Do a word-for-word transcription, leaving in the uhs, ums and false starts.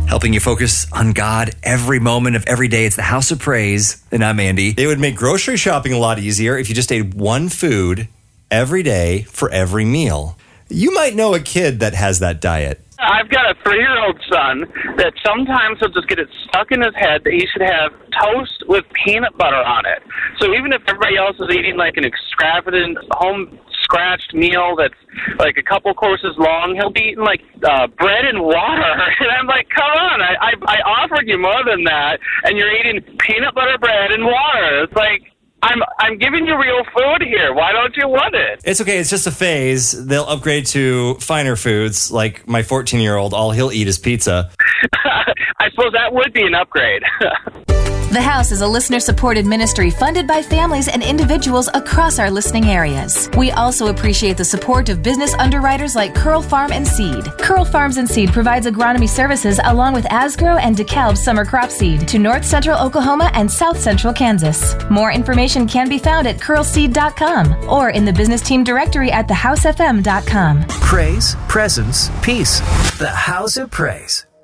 helping you focus on God every moment of every day. It's the House of Praise, and I'm Andy. It would make grocery shopping a lot easier if you just ate one food every day for every meal. You might know a kid that has that diet. I've got a three-year-old son that sometimes he'll just get it stuck in his head that he should have toast with peanut butter on it. So even if everybody else is eating like an extravagant home-scratched meal that's like a couple courses long, he'll be eating like uh, bread and water. And I'm like, come on, I, I, I offered you more than that, and you're eating peanut butter bread and water. It's like, I'm I'm giving you real food here. Why don't you want it? It's okay. It's just a phase. They'll upgrade to finer foods. Like my fourteen-year-old, all he'll eat is pizza. I suppose that would be an upgrade. The House is a listener-supported ministry funded by families and individuals across our listening areas. We also appreciate the support of business underwriters like Curl Farm and Seed. Curl Farms and Seed provides agronomy services along with Asgrow and DeKalb summer crop seed to North Central Oklahoma and South Central Kansas. More information can be found at curl seed dot com or in the business team directory at the house f m dot com. Praise, presence, peace. The House of Praise.